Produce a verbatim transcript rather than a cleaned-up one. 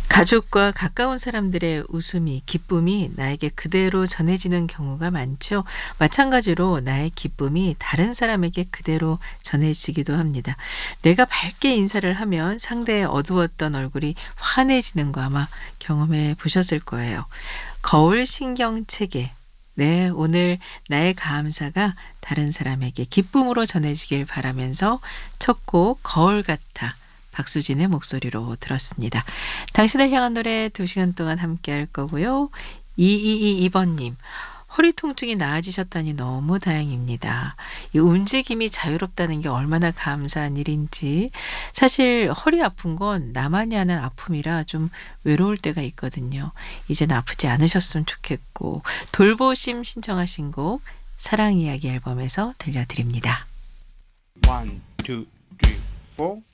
가족과 가까운 사람들의 웃음이, 기쁨이 나에게 그대로 전해지는 경우가 많죠. 마찬가지로 나의 기쁨이 다른 사람에게 그대로 전해지기도 합니다. 내가 밝게 인사를 하면 상대의 어두웠던 얼굴이 환해지는 거 아마 경험해 보셨을 거예요. 거울 신경 체계. 네, 오늘 나의 감사가 다른 사람에게 기쁨으로 전해지길 바라면서 첫 곡 거울 같아 박수진의 목소리로 들었습니다. 당신을 향한 노래 두 시간 동안 함께 할 거고요. 이이이이 번님, 허리 통증이 나아지셨다니 너무 다행입니다. 이 움직임이 자유롭다는 게 얼마나 감사한 일인지. 사실 허리 아픈 건 나만이 아는 아픔이라 좀 외로울 때가 있거든요. 이제는 아프지 않으셨으면 좋겠고, 돌보심 신청하신 곡 사랑 이야기 앨범에서 들려드립니다. One, two, three, four.